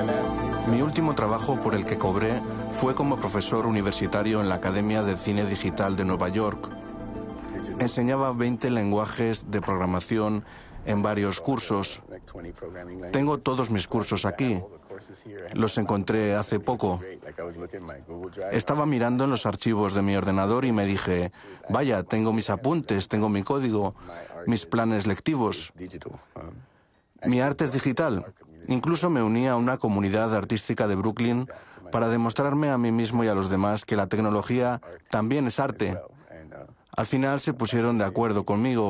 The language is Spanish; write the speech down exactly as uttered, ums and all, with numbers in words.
Mi último trabajo por el que cobré fue como profesor universitario en la Academia de Cine Digital de Nueva York. Enseñaba veinte lenguajes de programación en varios cursos. Tengo todos mis cursos aquí. Los encontré hace poco. Estaba mirando en los archivos de mi ordenador y me dije, vaya, tengo mis apuntes, tengo mi código, mis planes lectivos. Mi arte es digital. Incluso me uní a una comunidad artística de Brooklyn para demostrarme a mí mismo y a los demás que la tecnología también es arte. Al final se pusieron de acuerdo conmigo.